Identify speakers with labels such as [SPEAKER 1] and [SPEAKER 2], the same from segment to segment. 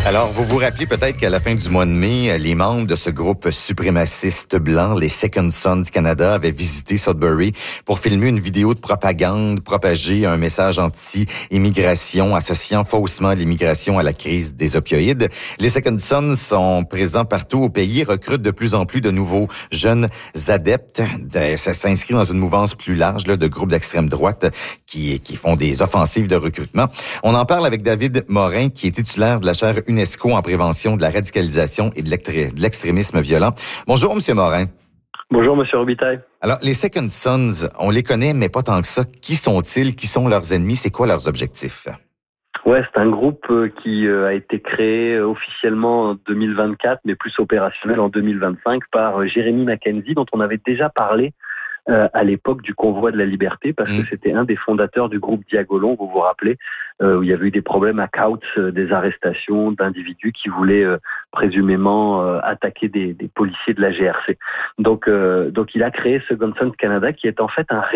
[SPEAKER 1] Alors, vous vous rappelez peut-être qu'à la fin du mois de mai, les membres de ce groupe suprémaciste blanc, les Second Sons du Canada, avaient visité Sudbury pour filmer une vidéo de propagande, propager un message anti-immigration, associant faussement l'immigration à la crise des opioïdes. Les Second Sons sont présents partout au pays, recrutent de plus en plus de nouveaux jeunes adeptes. Ça s'inscrit dans une mouvance plus large là, de groupes d'extrême droite qui font des offensives de recrutement. On en parle avec David Morin, qui est titulaire de la chaire UNESCO en prévention de la radicalisation et de l'extrémisme violent. Bonjour, M. Morin.
[SPEAKER 2] Bonjour, M. Robitaille.
[SPEAKER 1] Alors, les Second Sons, on les connaît, mais pas tant que ça. Qui sont-ils? Qui sont leurs ennemis? C'est quoi leurs objectifs?
[SPEAKER 2] Ouais, c'est un groupe qui a été créé officiellement en 2024, mais plus opérationnel en 2025 par Jérémy Mackenzie, dont on avait déjà parlé à l'époque du Convoi de la Liberté, parce que c'était un des fondateurs du groupe Diagolon, vous vous rappelez, où il y avait eu des problèmes à Coutts, des arrestations d'individus qui voulaient présumément attaquer des policiers de la GRC. Donc il a créé Second Sons Canada, qui est en fait un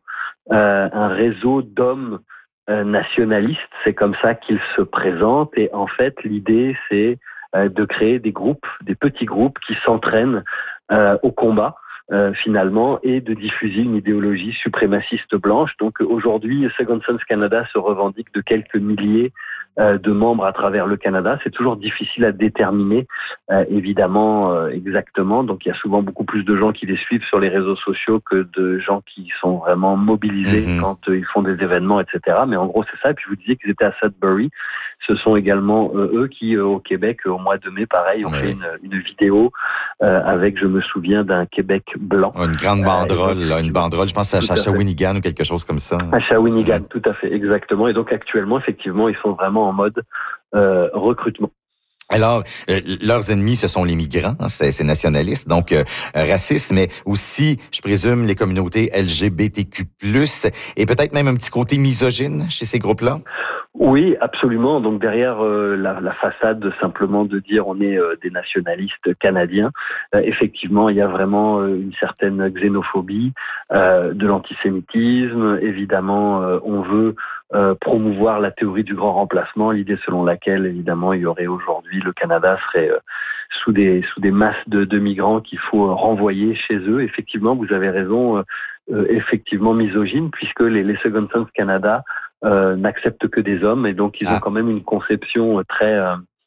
[SPEAKER 2] réseau d'hommes nationalistes. C'est comme ça qu'il se présente, et en fait l'idée c'est de créer des groupes, des petits groupes qui s'entraînent au combat. Finalement, et de diffuser une idéologie suprémaciste blanche. Donc aujourd'hui, Second Sons Canada se revendique de quelques milliers de membres à travers le Canada. C'est toujours difficile à déterminer, évidemment, exactement. Donc il y a souvent beaucoup plus de gens qui les suivent sur les réseaux sociaux que de gens qui sont vraiment mobilisés quand ils font des événements, etc. Mais en gros, c'est ça. Et puis vous disiez qu'ils étaient à Sudbury. Ce sont également eux qui, au Québec, au mois de mai, pareil, ont fait une vidéo avec, je me souviens, d'un Québec blanc.
[SPEAKER 1] Une grande banderole, une banderole, je pense que c'est à Shawinigan ou quelque chose comme ça.
[SPEAKER 2] À Shawinigan, tout à fait, exactement. Et donc actuellement, effectivement, ils sont vraiment en mode recrutement.
[SPEAKER 1] Alors, leurs ennemis, ce sont les migrants, hein, c'est nationaliste, donc racistes, mais aussi, je présume, les communautés LGBTQ+, et peut-être même un petit côté misogyne chez ces groupes-là?
[SPEAKER 2] Oui, absolument. Donc derrière la façade simplement de dire on est des nationalistes canadiens, effectivement, il y a vraiment une certaine xénophobie, de l'antisémitisme. Évidemment, on veut promouvoir la théorie du grand remplacement, l'idée selon laquelle, évidemment, il y aurait aujourd'hui, le Canada serait sous des masses de migrants qu'il faut renvoyer chez eux. Effectivement, vous avez raison, effectivement misogyne, puisque les Second Sons Canada n'acceptent que des hommes, et donc ils ont quand même une conception très,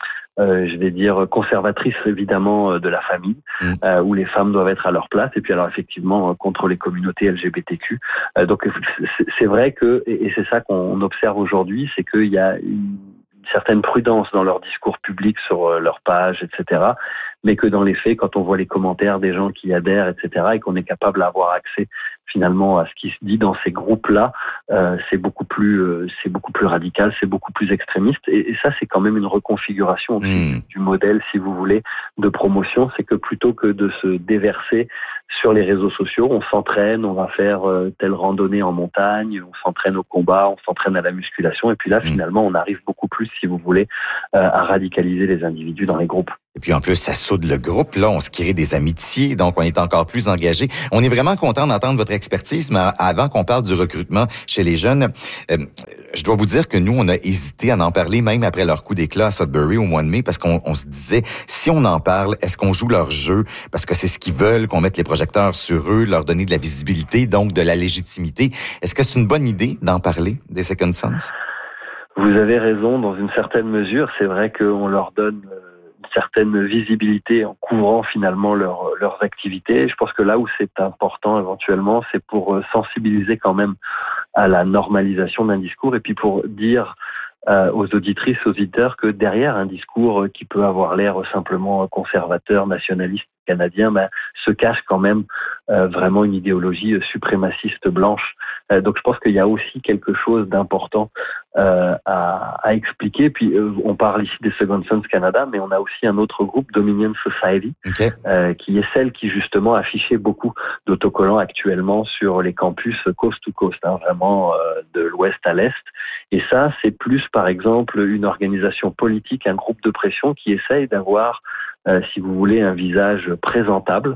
[SPEAKER 2] je vais dire, conservatrice évidemment de la famille, où les femmes doivent être à leur place, et puis alors effectivement contre les communautés LGBTQ. Donc c'est vrai que, et c'est ça qu'on observe aujourd'hui, c'est qu'il y a une certaine prudence dans leur discours public sur leur page, etc., mais que dans les faits, quand on voit les commentaires des gens qui adhèrent, etc., et qu'on est capable d'avoir accès finalement à ce qui se dit dans ces groupes-là, c'est beaucoup plus radical, c'est beaucoup plus extrémiste, et ça c'est quand même une reconfiguration aussi du modèle, si vous voulez, de promotion. C'est que plutôt que de se déverser sur les réseaux sociaux, on s'entraîne, on va faire telle randonnée en montagne, on s'entraîne au combat, on s'entraîne à la musculation, et puis là finalement on arrive beaucoup plus, si vous voulez, à radicaliser les individus dans les groupes.
[SPEAKER 1] Et puis en plus, ça soude le groupe. Là, on se crée des amitiés, donc on est encore plus engagé. On est vraiment content d'entendre votre expertise, mais avant qu'on parle du recrutement chez les jeunes, je dois vous dire que nous, on a hésité à en parler, même après leur coup d'éclat à Sudbury au mois de mai, parce qu'on se disait, si on en parle, est-ce qu'on joue leur jeu? Parce que c'est ce qu'ils veulent, qu'on mette les projecteurs sur eux, leur donner de la visibilité, donc de la légitimité. Est-ce que c'est une bonne idée d'en parler, des Second Sons?
[SPEAKER 2] Vous avez raison, dans une certaine mesure. C'est vrai qu'on leur donne une certaine visibilité en couvrant finalement leurs activités. Je pense que là où c'est important éventuellement, c'est pour sensibiliser quand même à la normalisation d'un discours, et puis pour dire aux auditrices, aux auditeurs, que derrière un discours qui peut avoir l'air simplement conservateur, nationaliste canadien, se cache quand même vraiment une idéologie suprémaciste blanche. Donc je pense qu'il y a aussi quelque chose d'important à expliquer. Puis on parle ici des Second Sons Canada, mais on a aussi un autre groupe, Dominion Society, qui est celle qui justement affichait beaucoup d'autocollants actuellement sur les campus coast to coast, vraiment de l'ouest à l'est. Et ça, c'est plus par exemple une organisation politique, un groupe de pression qui essaye d'avoir, si vous voulez, un visage présentable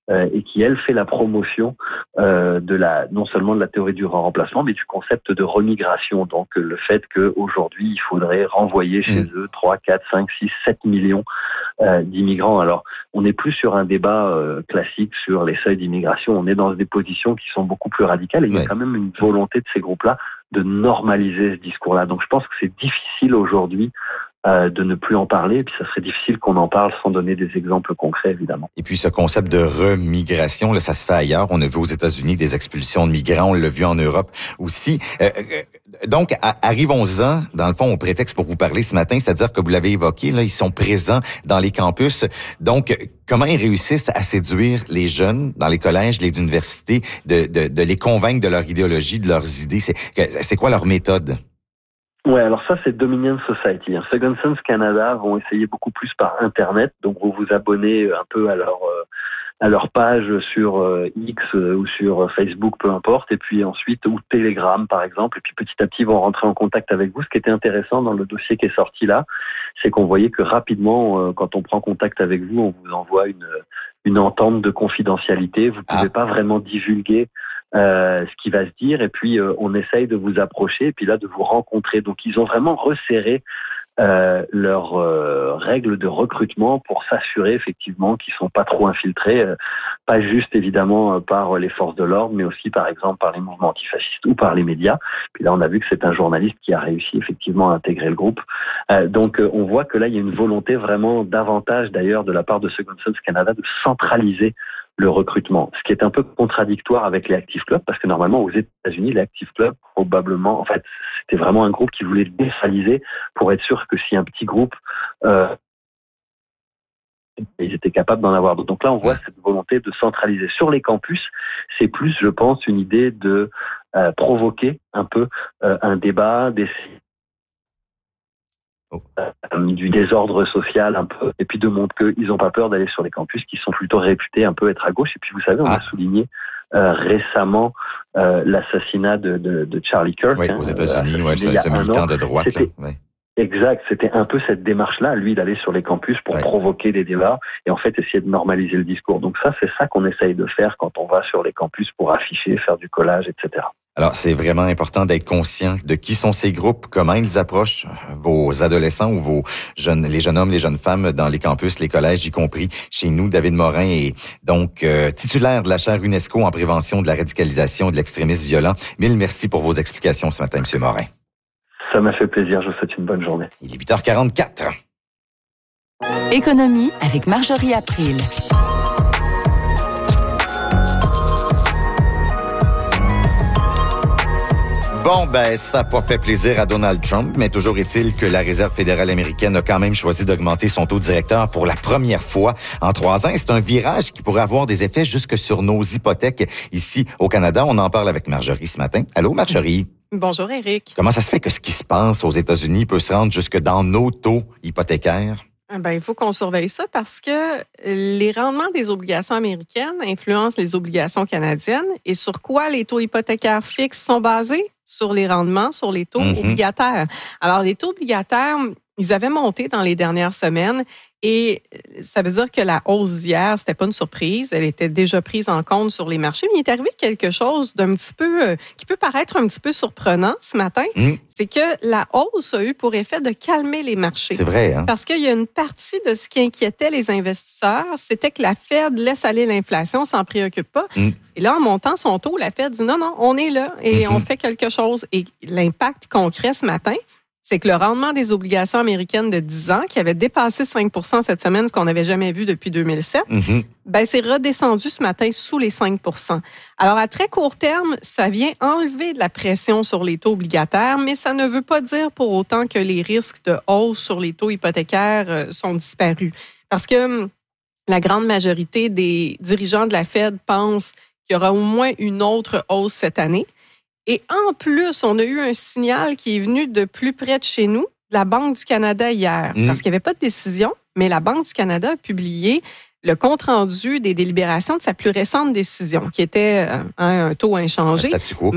[SPEAKER 2] et qui, elle, fait la promotion non seulement de la théorie du remplacement, mais du concept de remigration. Donc, le fait qu'aujourd'hui, il faudrait renvoyer chez eux 3, 4, 5, 6, 7 millions d'immigrants. Alors, on n'est plus sur un débat classique sur les seuils d'immigration. On est dans des positions qui sont beaucoup plus radicales et il y a quand même une volonté de ces groupes-là de normaliser ce discours-là. Donc, je pense que c'est difficile aujourd'hui de ne plus en parler, et puis ça serait difficile qu'on en parle sans donner des exemples concrets, évidemment.
[SPEAKER 1] Et puis ce concept de remigration, là, ça se fait ailleurs. On a vu aux États-Unis des expulsions de migrants, on l'a vu en Europe aussi. Donc, arrivons-en, dans le fond, au prétexte pour vous parler ce matin, c'est-à-dire que vous l'avez évoqué, là, ils sont présents dans les campus. Donc, comment ils réussissent à séduire les jeunes dans les collèges, les universités, de les convaincre de leur idéologie, de leurs idées? C'est quoi leur méthode?
[SPEAKER 2] Ouais, alors ça, c'est Dominion Society. Second Sons Canada vont essayer beaucoup plus par Internet. Donc, vous vous abonnez un peu à leur page sur X ou sur Facebook, peu importe. Et puis ensuite, ou Telegram, par exemple. Et puis petit à petit, ils vont rentrer en contact avec vous. Ce qui était intéressant dans le dossier qui est sorti là, c'est qu'on voyait que rapidement, quand on prend contact avec vous, on vous envoie une entente de confidentialité. Vous pouvez pas vraiment divulguer ce qui va se dire, et puis on essaye de vous approcher, et puis là de vous rencontrer. Donc ils ont vraiment resserré leurs règles de recrutement pour s'assurer effectivement qu'ils sont pas trop infiltrés, pas juste évidemment par les forces de l'ordre, mais aussi par exemple par les mouvements antifascistes ou par les médias. Puis là on a vu que c'est un journaliste qui a réussi effectivement à intégrer le groupe. Donc on voit que là il y a une volonté vraiment davantage d'ailleurs de la part de Second Sons Canada de centraliser le recrutement, ce qui est un peu contradictoire avec les Active Club, parce que normalement aux États-Unis, les Active Club, probablement, en fait, c'était vraiment un groupe qui voulait décentraliser pour être sûr que si un petit groupe, ils étaient capables d'en avoir d'autres. Donc là, on voit cette volonté de centraliser sur les campus. C'est plus, je pense, une idée de provoquer un peu un débat, du désordre social un peu, et puis de montrer qu'ils n'ont pas peur d'aller sur les campus qui sont plutôt réputés un peu être à gauche. Et puis vous savez, on a souligné récemment l'assassinat de Charlie Kirk.
[SPEAKER 1] Oui, aux États-Unis, ce militant de droite.
[SPEAKER 2] Exact, c'était un peu cette démarche-là, lui, d'aller sur les campus pour provoquer des débats et en fait essayer de normaliser le discours. Donc ça, c'est ça qu'on essaye de faire quand on va sur les campus pour afficher, faire du collage, etc.
[SPEAKER 1] Alors, c'est vraiment important d'être conscient de qui sont ces groupes, comment ils approchent vos adolescents ou les jeunes hommes, les jeunes femmes dans les campus, les collèges, y compris chez nous. David Morin est donc titulaire de la chaire UNESCO en prévention de la radicalisation et de l'extrémisme violent. Mille merci pour vos explications ce matin, M. Morin.
[SPEAKER 2] Ça m'a fait plaisir. Je vous souhaite une bonne journée.
[SPEAKER 1] Il est 8h44.
[SPEAKER 3] Économie avec Marjorie April.
[SPEAKER 1] Bon, ça n'a pas fait plaisir à Donald Trump, mais toujours est-il que la Réserve fédérale américaine a quand même choisi d'augmenter son taux directeur pour la première fois en 3 ans. C'est un virage qui pourrait avoir des effets jusque sur nos hypothèques ici au Canada. On en parle avec Marjorie ce matin. Allô, Marjorie?
[SPEAKER 4] Bonjour, Éric.
[SPEAKER 1] Comment ça se fait que ce qui se passe aux États-Unis peut se rendre jusque dans nos taux hypothécaires?
[SPEAKER 4] Il faut qu'on surveille ça parce que les rendements des obligations américaines influencent les obligations canadiennes. Et sur quoi les taux hypothécaires fixes sont basés? Sur les rendements, sur les taux obligataires. Alors, les taux obligataires, ils avaient monté dans les dernières semaines et ça veut dire que la hausse d'hier, c'était pas une surprise. Elle était déjà prise en compte sur les marchés. Mais il est arrivé quelque chose d'un petit peu, qui peut paraître un petit peu surprenant ce matin. C'est que la hausse a eu pour effet de calmer les marchés.
[SPEAKER 1] C'est vrai, hein?
[SPEAKER 4] Parce qu'il y a une partie de ce qui inquiétait les investisseurs, c'était que la Fed laisse aller l'inflation, s'en préoccupe pas. Et là, en montant son taux, la Fed dit non, on est là et on fait quelque chose. Et l'impact concret ce matin, c'est que le rendement des obligations américaines de 10 ans, qui avait dépassé 5 % cette semaine, ce qu'on n'avait jamais vu depuis 2007, c'est redescendu ce matin sous les 5 %. Alors, à très court terme, ça vient enlever de la pression sur les taux obligataires, mais ça ne veut pas dire pour autant que les risques de hausse sur les taux hypothécaires sont disparus. Parce que la grande majorité des dirigeants de la Fed pensent qu'il y aura au moins une autre hausse cette année. Et en plus, on a eu un signal qui est venu de plus près de chez nous, de la Banque du Canada hier, parce qu'il n'y avait pas de décision, mais la Banque du Canada a publié le compte-rendu des délibérations de sa plus récente décision, qui était un taux inchangé.
[SPEAKER 1] Statu quo.
[SPEAKER 4] Mais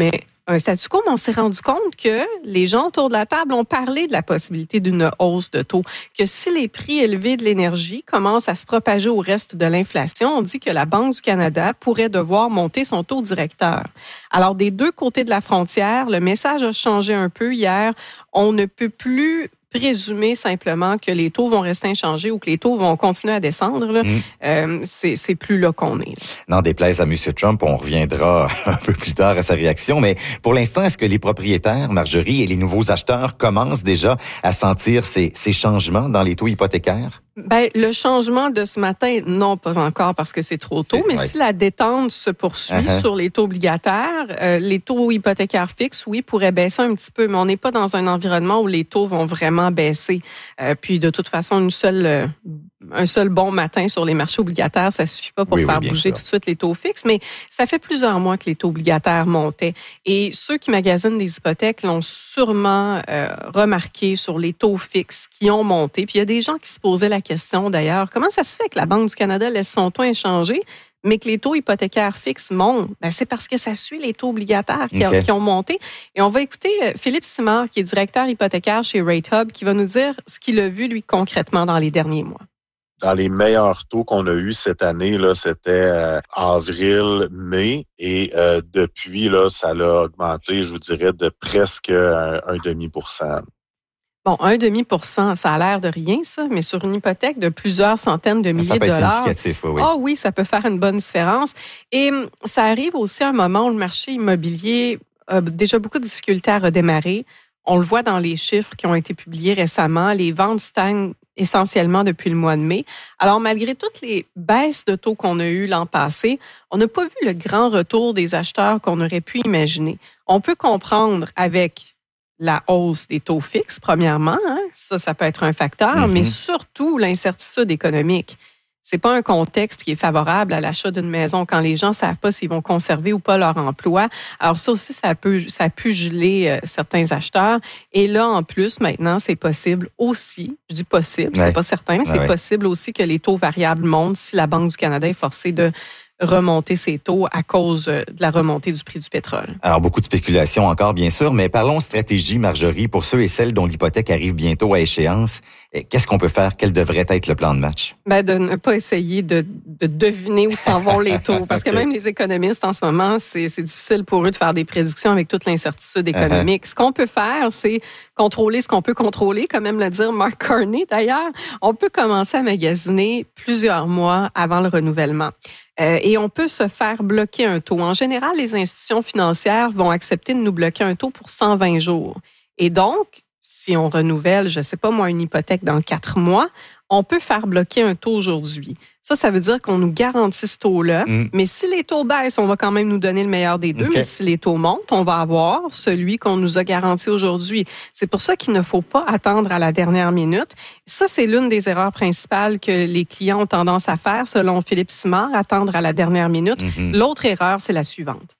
[SPEAKER 4] un statu quo, mais on s'est rendu compte que les gens autour de la table ont parlé de la possibilité d'une hausse de taux, que si les prix élevés de l'énergie commencent à se propager au reste de l'inflation, on dit que la Banque du Canada pourrait devoir monter son taux directeur. Alors, des deux côtés de la frontière, le message a changé un peu hier. On ne peut plus présumer simplement que les taux vont rester inchangés ou que les taux vont continuer à descendre. Là. C'est plus là qu'on est.
[SPEAKER 1] N'en déplaise à M. Trump, on reviendra un peu plus tard à sa réaction. Mais pour l'instant, est-ce que les propriétaires, Marjorie, et les nouveaux acheteurs commencent déjà à sentir ces changements dans les taux hypothécaires?
[SPEAKER 4] Ben, le changement de ce matin, non, pas encore parce que c'est trop tôt, mais si la détente se poursuit sur les taux obligataires, les taux hypothécaires fixes, oui, pourraient baisser un petit peu, mais on n'est pas dans un environnement où les taux vont vraiment baisser. Puis de toute façon, un seul bon matin sur les marchés obligataires, ça suffit pas pour faire bouger tout de suite les taux fixes, mais ça fait plusieurs mois que les taux obligataires montaient. Et ceux qui magasinent des hypothèques l'ont sûrement remarqué sur les taux fixes qui ont monté. Puis il y a des gens qui se posaient la question d'ailleurs, comment ça se fait que la Banque du Canada laisse son taux inchangé, mais que les taux hypothécaires fixes montent? Ben, c'est parce que ça suit les taux obligataires qui ont monté. Et on va écouter Philippe Simard, qui est directeur hypothécaire chez Rate Hub, qui va nous dire ce qu'il a vu, lui, concrètement dans les derniers mois.
[SPEAKER 5] Dans les meilleurs taux qu'on a eus cette année, là, c'était avril, mai, et depuis, là, ça l'a augmenté, je vous dirais, de presque un demi%.
[SPEAKER 4] Bon, 0,5%, ça a l'air de rien, ça, mais sur une hypothèque de plusieurs centaines de milliers de dollars.
[SPEAKER 1] Ça peut être significatif, oui.
[SPEAKER 4] Ah oui, ça peut faire une bonne différence. Et ça arrive aussi à un moment où le marché immobilier a déjà beaucoup de difficultés à redémarrer. On le voit dans les chiffres qui ont été publiés récemment. Les ventes stagnent essentiellement depuis le mois de mai. Alors, malgré toutes les baisses de taux qu'on a eues l'an passé, on n'a pas vu le grand retour des acheteurs qu'on aurait pu imaginer. On peut comprendre avec la hausse des taux fixes, premièrement, ça peut être un facteur, mais surtout l'incertitude économique. C'est pas un contexte qui est favorable à l'achat d'une maison quand les gens ne savent pas s'ils vont conserver ou pas leur emploi. Alors ça aussi, ça a pu geler certains acheteurs. Et là, en plus, maintenant, c'est possible aussi, je dis possible, c'est pas certain, c'est possible aussi que les taux variables montent si la Banque du Canada est forcée de remonter ses taux à cause de la remontée du prix du pétrole.
[SPEAKER 1] Alors, beaucoup de spéculation encore, bien sûr, mais parlons stratégie, Marjorie, pour ceux et celles dont l'hypothèque arrive bientôt à échéance. Qu'est-ce qu'on peut faire? Quel devrait être le plan de match? Ben,
[SPEAKER 4] de ne pas essayer de deviner où s'en vont les taux. Parce que même les économistes, en ce moment, c'est difficile pour eux de faire des prédictions avec toute l'incertitude économique. Ce qu'on peut faire, c'est contrôler ce qu'on peut contrôler, comme aime le dire Mark Carney, d'ailleurs. On peut commencer à magasiner plusieurs mois avant le renouvellement. Et on peut se faire bloquer un taux. En général, les institutions financières vont accepter de nous bloquer un taux pour 120 jours. Et donc, si on renouvelle, je ne sais pas moi, une hypothèque dans 4 mois, on peut faire bloquer un taux aujourd'hui. Ça veut dire qu'on nous garantit ce taux-là. Mais si les taux baissent, on va quand même nous donner le meilleur des deux. Mais si les taux montent, on va avoir celui qu'on nous a garanti aujourd'hui. C'est pour ça qu'il ne faut pas attendre à la dernière minute. Ça, c'est l'une des erreurs principales que les clients ont tendance à faire, selon Philippe Simard, attendre à la dernière minute. L'autre erreur, c'est la suivante.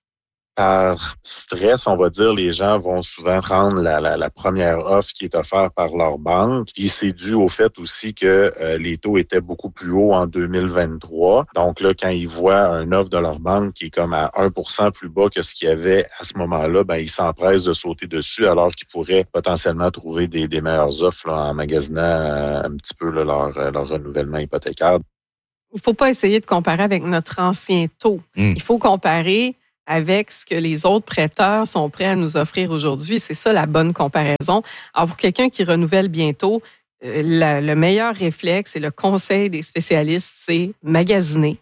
[SPEAKER 5] Par stress, on va dire, les gens vont souvent prendre la première offre qui est offerte par leur banque. Puis c'est dû au fait aussi que les taux étaient beaucoup plus hauts en 2023. Donc là, quand ils voient une offre de leur banque qui est comme à 1% plus bas que ce qu'il y avait à ce moment-là, ben ils s'empressent de sauter dessus alors qu'ils pourraient potentiellement trouver des meilleures offres là, en magasinant un petit peu là, leur renouvellement hypothécaire.
[SPEAKER 4] Il ne faut pas essayer de comparer avec notre ancien taux. Il faut comparer avec ce que les autres prêteurs sont prêts à nous offrir aujourd'hui. C'est ça la bonne comparaison. Alors, pour quelqu'un qui renouvelle bientôt, le meilleur réflexe et le conseil des spécialistes, c'est magasiner.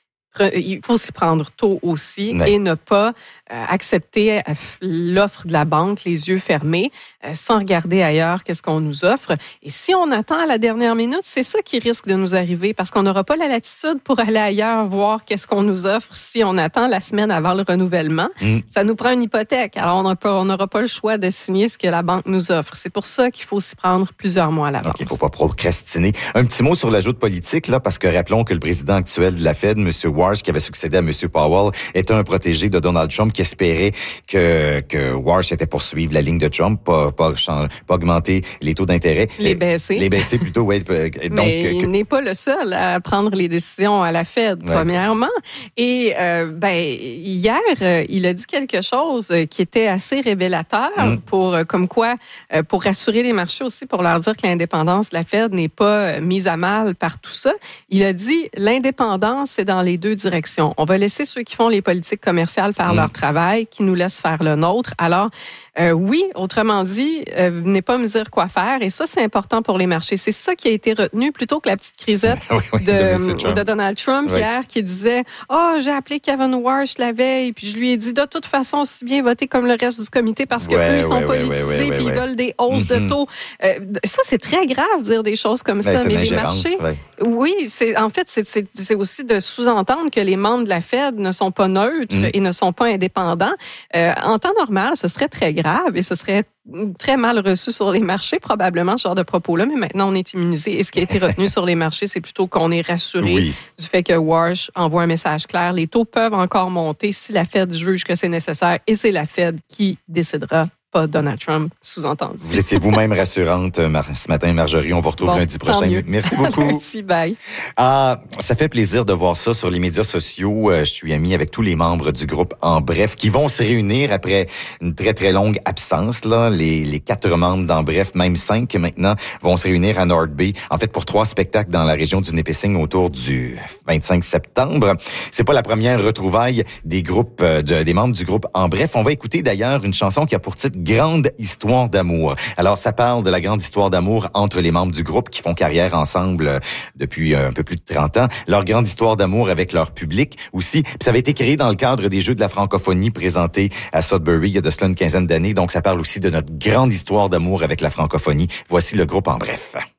[SPEAKER 4] Il faut s'y prendre tôt aussi et ne pas accepter l'offre de la banque les yeux fermés, sans regarder ailleurs qu'est-ce qu'on nous offre. Et si on attend à la dernière minute, c'est ça qui risque de nous arriver parce qu'on n'aura pas la latitude pour aller ailleurs voir qu'est-ce qu'on nous offre si on attend la semaine avant le renouvellement. Ça nous prend une hypothèque. Alors, on n'aura pas le choix de signer ce que la banque nous offre. C'est pour ça qu'il faut s'y prendre plusieurs mois à l'avance.
[SPEAKER 1] Il ne faut pas procrastiner. Un petit mot sur l'ajout de politique, là, parce que rappelons que le président actuel de la Fed, M. Warsh, qui avait succédé à M. Powell, était un protégé de Donald Trump qui espérait que Warsh était poursuivre la ligne de Trump, pas pas augmenter les taux d'intérêt.
[SPEAKER 4] Les baisser.
[SPEAKER 1] Les baisser plutôt, oui.
[SPEAKER 4] Mais il n'est pas le seul à prendre les décisions à la Fed, premièrement. Et hier, il a dit quelque chose qui était assez révélateur pour rassurer les marchés aussi, pour leur dire que l'indépendance de la Fed n'est pas mise à mal par tout ça. Il a dit, l'indépendance, c'est dans les deux directions. On va laisser ceux qui font les politiques commerciales faire leur travail, qui nous laissent faire le nôtre. Alors, oui, autrement dit, venez pas me dire quoi faire. Et ça, c'est important pour les marchés. C'est ça qui a été retenu plutôt que la petite crisette de Donald Trump hier qui disait « Oh, j'ai appelé Kevin Warsh la veille, puis je lui ai dit de toute façon, aussi bien voter comme le reste du comité parce qu'eux, ils sont politisés, puis ils veulent des hausses de taux. » Ça, c'est très grave de dire des choses comme ça, mais les marchés... Oui, c'est aussi de sous-entendre que les membres de la Fed ne sont pas neutres et ne sont pas indépendants. En temps normal, ce serait très grave et ce serait très mal reçu sur les marchés, probablement, ce genre de propos-là, mais maintenant, on est immunisé. Et ce qui a été retenu sur les marchés, c'est plutôt qu'on est rassuré du fait que Warsh envoie un message clair. Les taux peuvent encore monter si la Fed juge que c'est nécessaire et c'est la Fed qui décidera. Pas Donald Trump, sous-entendu.
[SPEAKER 1] Vous étiez vous-même rassurante ce matin, Marjorie. On vous retrouve lundi prochain. Merci beaucoup.
[SPEAKER 4] Merci, bye.
[SPEAKER 1] Ça fait plaisir de voir ça sur les médias sociaux. Je suis ami avec tous les membres du groupe En Bref qui vont se réunir après une très, très longue absence. Là. Les 4 membres d'En Bref, même 5 maintenant, vont se réunir à North Bay. En fait, pour 3 spectacles dans la région du Nipissing autour du 25 septembre. C'est pas la première retrouvaille des groupes, des membres du groupe En Bref. On va écouter d'ailleurs une chanson qui a pour titre Grande histoire d'amour. Alors, ça parle de la grande histoire d'amour entre les membres du groupe qui font carrière ensemble depuis un peu plus de 30 ans. Leur grande histoire d'amour avec leur public aussi. Puis ça avait été créé dans le cadre des Jeux de la francophonie présentés à Sudbury il y a de cela une quinzaine d'années. Donc, ça parle aussi de notre grande histoire d'amour avec la francophonie. Voici le groupe En Bref.